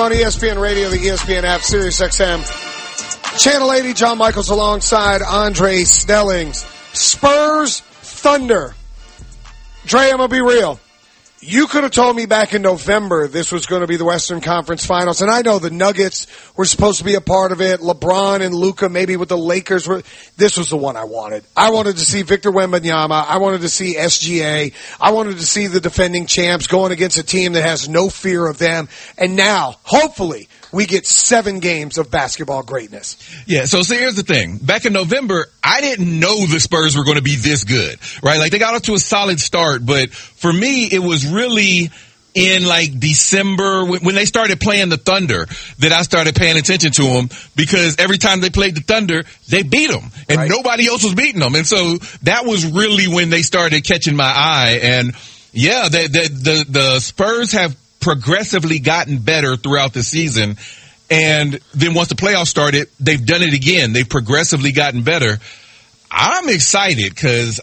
On ESPN Radio, the ESPN app, Sirius XM, Channel 80, John Michaels alongside Andre Snellings. Spurs, Thunder. Dre, I'm going to be real. You could have told me back in November this was going to be the Western Conference Finals, and I know the Nuggets were supposed to be a part of it. LeBron and Luka maybe with the Lakers. This was the one I wanted. I wanted to see Victor Wembanyama. I wanted to see SGA. I wanted to see the defending champs going against a team that has no fear of them. And now, hopefully, we get 7 games of basketball greatness. Yeah, so here's the thing. Back in November, I didn't know the Spurs were going to be this good, right? Like, they got off to a solid start, but for me, it was really in like December when they started playing the Thunder that I started paying attention to them, because every time they played the Thunder, they beat them and right. Nobody else was beating them. And so that was really when they started catching my eye. And yeah, the Spurs have progressively gotten better throughout the season. And then once the playoffs started, they've done it again. They've progressively gotten better. I'm excited because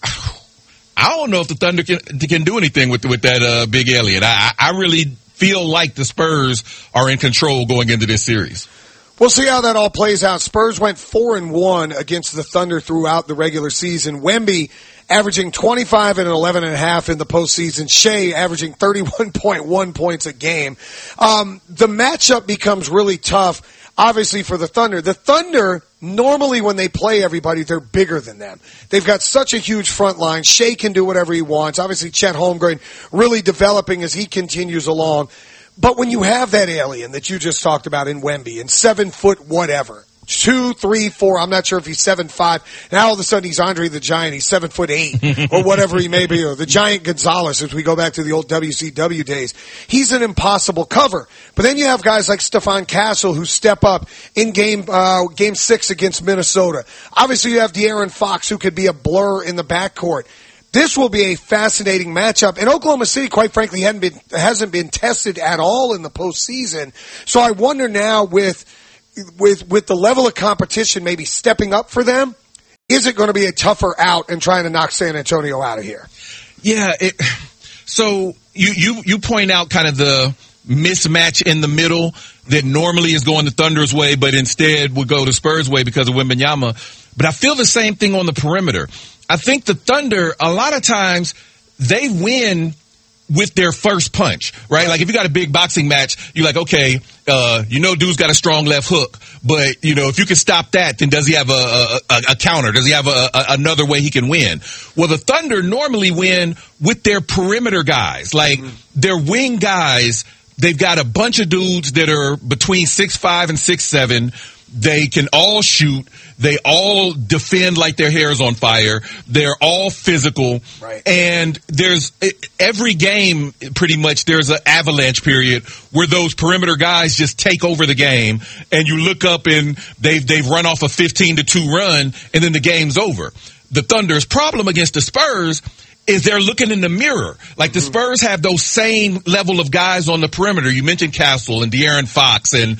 I don't know if the Thunder can do anything with that big alien. I really feel like the Spurs are in control going into this series. We'll see how that all plays out. Spurs went 4-1 against the Thunder throughout the regular season. Wemby averaging 25 and 11.5 in the postseason. Shea averaging 31.1 points a game. The matchup becomes really tough, obviously, for the Thunder. The Thunder, normally when they play everybody, they're bigger than them. They've got such a huge front line. Shea can do whatever he wants. Obviously, Chet Holmgren really developing as he continues along. But when you have that alien that you just talked about in Wemby, and 7 foot whatever, 2, 3, 4, I'm not sure if he's 7'5", now all of a sudden he's Andre the Giant, he's 7'8", or whatever he may be, or the Giant Gonzalez, as we go back to the old WCW days. He's an impossible cover. But then you have guys like Stephon Castle who step up in game 6 against Minnesota. Obviously you have De'Aaron Fox who could be a blur in the backcourt. This will be a fascinating matchup. And Oklahoma City, quite frankly, hasn't been tested at all in the postseason. So I wonder now with the level of competition maybe stepping up for them, is it going to be a tougher out and trying to knock San Antonio out of here? Yeah. So you point out kind of the mismatch in the middle that normally is going the Thunder's way, but instead would go the Spurs' way because of Wembanyama. But I feel the same thing on the perimeter. I think the Thunder, a lot of times, they win with their first punch, right? Like, if you got a big boxing match, you're like, okay, dude's got a strong left hook, but, if you can stop that, then does he have a counter? Does he have another way he can win? Well, the Thunder normally win with their perimeter guys, like their wing guys. They've got a bunch of dudes that are between 6'5" and 6'7". They can all shoot. They all defend like their hair's on fire. They're all physical. Right. And there's every game, pretty much, there's an avalanche period where those perimeter guys just take over the game. And you look up and they've run off a 15-2 run, and then the game's over. The Thunder's problem against the Spurs is they're looking in the mirror. Like, the Spurs have those same level of guys on the perimeter. You mentioned Castle and De'Aaron Fox and,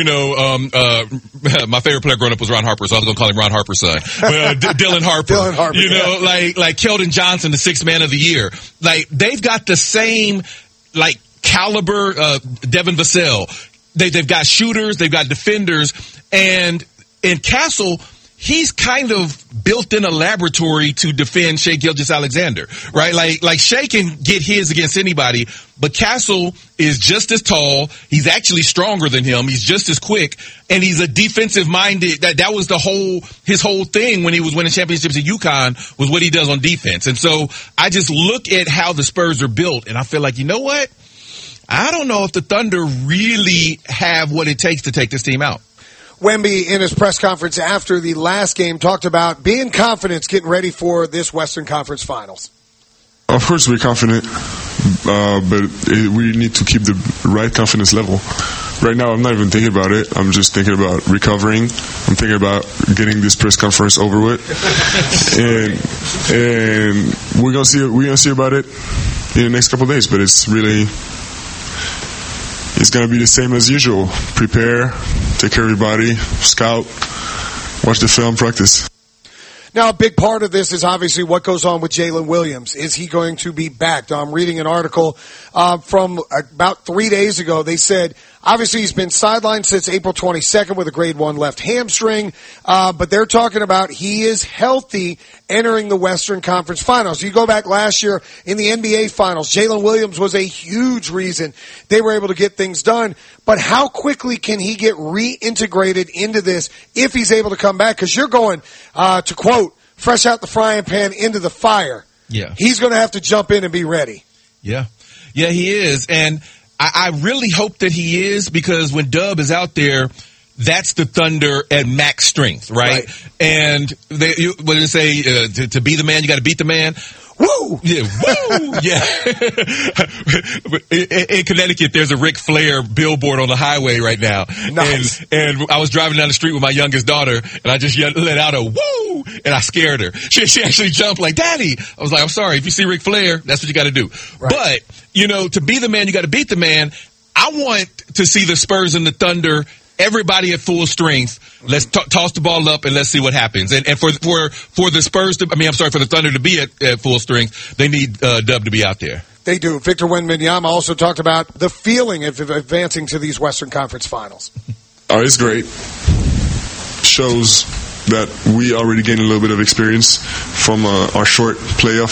my favorite player growing up was Ron Harper, so I was going to call him Ron Harper's son. Dylan Harper. Dylan Harper, like Keldon Johnson, the 6th man of the year. Like, they've got the same, like, caliber, Devin Vassell. They've got shooters, they've got defenders, and in Castle, he's kind of built in a laboratory to defend Shai Gilgeous-Alexander, right? Like Shai can get his against anybody, but Castle is just as tall. He's actually stronger than him. He's just as quick, and he's a defensive-minded. That was his whole thing when he was winning championships at UConn, was what he does on defense. And so I just look at how the Spurs are built, and I feel like, you know what? I don't know if the Thunder really have what it takes to take this team out. Wemby, in his press conference after the last game, talked about being confident, getting ready for this Western Conference Finals. Of course we're confident, but we need to keep the right confidence level. Right now I'm not even thinking about it. I'm just thinking about recovering. I'm thinking about getting this press conference over with. and we're gonna see about it in the next couple of days, but it's going to be the same as usual. Prepare, take care of everybody, scout, watch the film, practice. Now, a big part of this is obviously what goes on with Jalen Williams. Is he going to be back? I'm reading an article from about 3 days ago. They said, Obviously, he's been sidelined since April 22nd with a grade 1 left hamstring, but they're talking about he is healthy entering the Western Conference Finals. You go back last year in the NBA Finals, Jalen Williams was a huge reason they were able to get things done, but how quickly can he get reintegrated into this if he's able to come back? Because you're going, to quote, fresh out the frying pan into the fire. Yeah. He's going to have to jump in and be ready. Yeah. Yeah, he is. And I really hope that he is, because when Dub is out there, that's the Thunder at max strength, right? And what did it say? To be the man, you got to beat the man. Woo! Yeah, woo! Yeah. In Connecticut, there's a Ric Flair billboard on the highway right now. Nice. And I was driving down the street with my youngest daughter, and I just let out a woo, and I scared her. She actually jumped like, Daddy! I was like, I'm sorry, if you see Ric Flair, that's what you got to do. Right. But, to be the man, you got to beat the man. I want to see the Spurs and the Thunder, everybody at full strength. Let's toss the ball up and let's see what happens. And for the Spurs for the Thunder to be at full strength, they need Dub to be out there. They do. Victor Wembanyama also talked about the feeling of advancing to these Western Conference Finals. Oh, it's great. Shows that we already gained a little bit of experience from our short playoff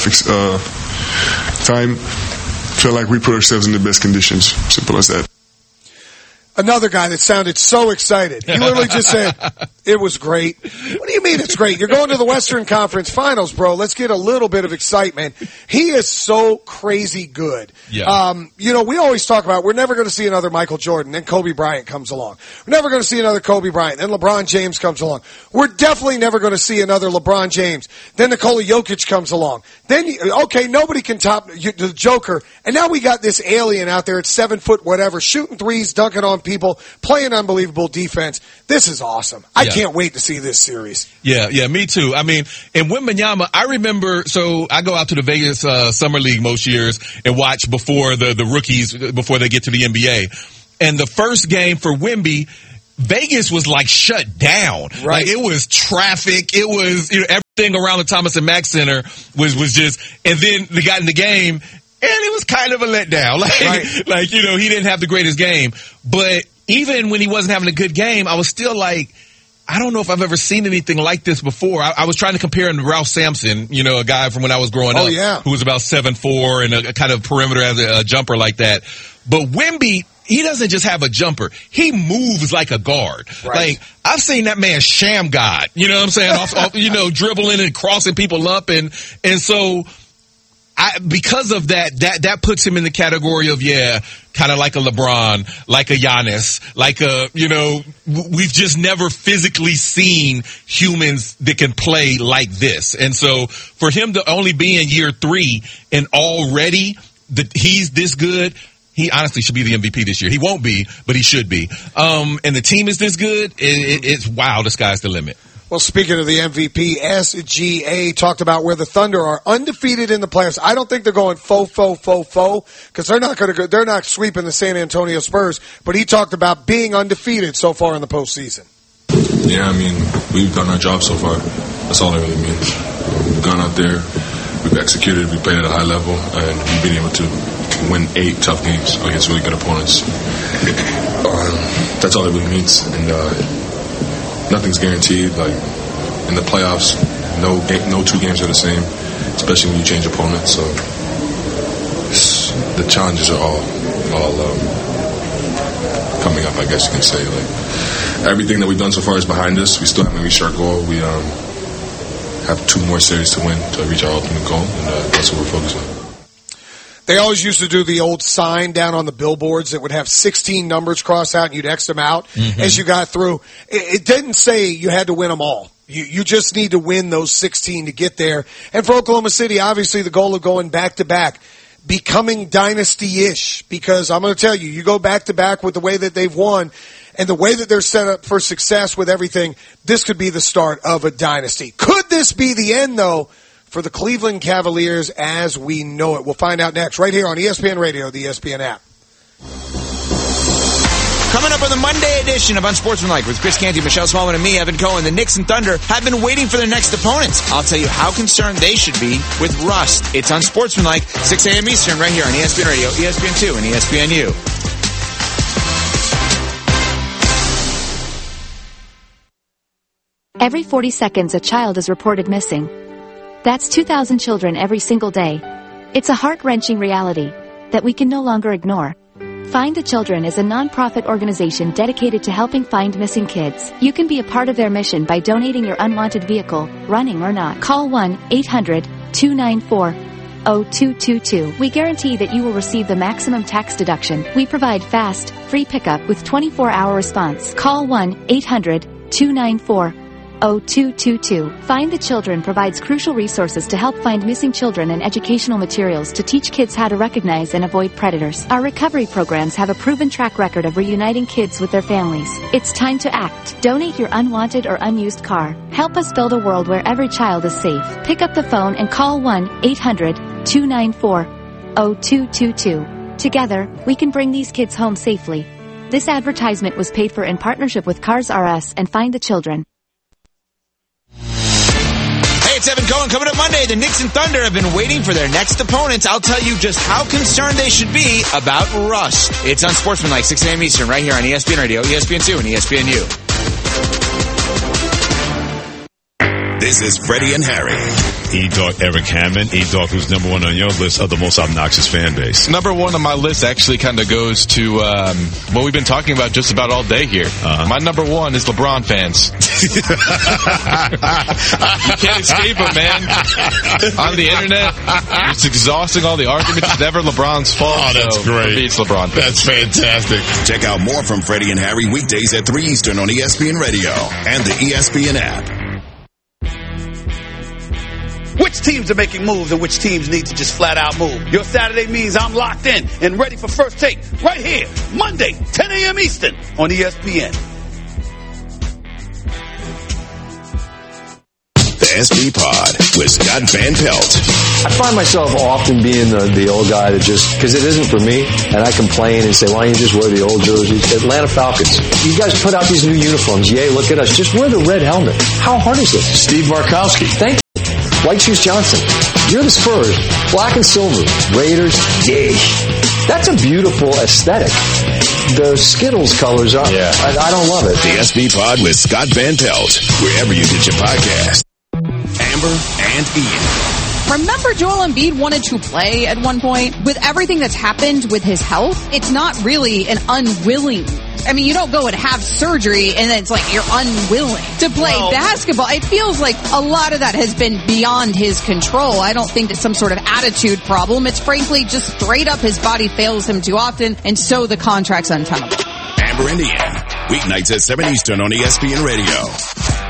time. Feel like we put ourselves in the best conditions. Simple as that. Another guy that sounded so excited. He literally just said, it was great. What do you mean it's great? You're going to the Western Conference Finals, bro. Let's get a little bit of excitement. He is so crazy good. Yeah. We always talk about we're never going to see another Michael Jordan. Then Kobe Bryant comes along. We're never going to see another Kobe Bryant. Then LeBron James comes along. We're definitely never going to see another LeBron James. Then Nikola Jokic comes along. Then, nobody can top the Joker. And now we got this alien out there at 7 foot whatever, shooting threes, dunking on people, playing unbelievable defense. This is awesome. I can't wait to see this series. Yeah, me too. I mean, in Wembanyama, I remember, so I go out to the Vegas Summer League most years and watch before the rookies, before they get to the NBA. And the first game for Wemby, Vegas was like shut down. Right. Like it was traffic. It was, everything around the Thomas and Mack Center was just, and then they got in the game and it was kind of a letdown. He didn't have the greatest game. But even when he wasn't having a good game, I was still like, I don't know if I've ever seen anything like this before. I was trying to compare him to Ralph Sampson, a guy from when I was growing up, who was about 7'4" and a kind of perimeter as a jumper like that. But Wemby, he doesn't just have a jumper. He moves like a guard. Right. Like, I've seen that man sham God. You know what I'm saying? off, dribbling and crossing people up. And so, because of that puts him in the category of, kind of like a LeBron, like a Giannis, like we've just never physically seen humans that can play like this. And so for him to only be in year 3 and already he's this good, he honestly should be the MVP this year. He won't be, but he should be. And the team is this good. It's wow. The sky's the limit. Well, speaking of the MVP, SGA talked about where the Thunder are undefeated in the playoffs. I don't think they're going faux, because they're not sweeping the San Antonio Spurs, but he talked about being undefeated so far in the postseason. Yeah, we've done our job so far. That's all it really means. We've gone out there, we've executed, we played at a high level, and we've been able to win 8 tough games against really good opponents. That's all it really means. And, nothing's guaranteed. Like in the playoffs, no 2 games are the same, especially when you change opponents. So the challenges are all coming up, I guess you can say. Like everything that we've done so far is behind us. We still haven't reached our goal. We have 2 more series to win to reach our ultimate goal, and that's what we're focused on. They always used to do the old sign down on the billboards that would have 16 numbers crossed out and you'd X them out as you got through. It didn't say you had to win them all. You just need to win those 16 to get there. And for Oklahoma City, obviously the goal of going back-to-back, becoming dynasty-ish, because I'm going to tell you, you go back-to-back with the way that they've won and the way that they're set up for success with everything, this could be the start of a dynasty. Could this be the end, though, for the Cleveland Cavaliers as we know it? We'll find out next right here on ESPN Radio, the ESPN app. Coming up on the Monday edition of Unsportsmanlike with Chris Canty, Michelle Smallman, and me, Evan Cohen, the Knicks and Thunder have been waiting for their next opponents. I'll tell you how concerned they should be with rust. It's Unsportsmanlike, 6 a.m. Eastern, right here on ESPN Radio, ESPN2, and ESPNU. Every 40 seconds a child is reported missing. That's 2,000 children every single day. It's a heart-wrenching reality that we can no longer ignore. Find the Children is a non-profit organization dedicated to helping find missing kids. You can be a part of their mission by donating your unwanted vehicle, running or not. Call 1-800-294-0222. We guarantee that you will receive the maximum tax deduction. We provide fast, free pickup with 24-hour response. Call 1-800-294-0222. Find the Children provides crucial resources to help find missing children and educational materials to teach kids how to recognize and avoid predators. Our recovery programs have a proven track record of reuniting kids with their families. It's time to act. Donate your unwanted or unused car. Help us build a world where every child is safe. Pick up the phone and call 1-800-294-0222. Together, we can bring these kids home safely. This advertisement was paid for in partnership with Cars R Us and Find the Children. It's Evan Cohen. Coming up Monday, the Knicks and Thunder have been waiting for their next opponents. I'll tell you just how concerned they should be about rust. It's on Sportsmanlike, 6 a.m. Eastern, right here on ESPN Radio, ESPN2, and ESPNU. This is Freddie and Harry. E-Dog Eric Hammond. E-Dog, who's number one on your list of the most obnoxious fan base? Number one on my list actually kind of goes to what we've been talking about just about all day here. My number one is LeBron fans. You can't escape it, man. On the internet, it's exhausting. All the arguments. It's never LeBron's fault. Oh, that's great. For me, it's LeBron fans. That's fantastic. Check out more from Freddie and Harry weekdays at 3 Eastern on ESPN Radio and the ESPN app. Which teams are making moves and which teams need to just flat out move? Your Saturday means I'm locked in and ready for First Take right here, Monday, 10 a.m. Eastern on ESPN. The SB Pod with Scott Van Pelt. I find myself often being the old guy that just, because it isn't for me, and I complain and say, why don't you just wear the old jerseys? Atlanta Falcons. You guys put out these new uniforms. Yay, look at us. Just wear the red helmet. How hard is it? Steve Markowski. Thank you. White Shoes Johnson. You're the Spurs. Black and silver. Raiders. Yay. That's a beautiful aesthetic. The Skittles colors are. Yeah. I don't love it. The SB Pod with Scott Van Pelt. Wherever you get your podcast. Amber and Ian. Remember Joel Embiid wanted to play at one point? With everything that's happened with his health, it's not really an unwilling. I mean, you don't go and have surgery and then it's like you're unwilling to play basketball. It feels like a lot of that has been beyond his control. I don't think it's some sort of attitude problem. It's frankly just straight up his body fails him too often, and so the contract's untenable. Amber and Ian, weeknights at 7 Eastern on ESPN Radio.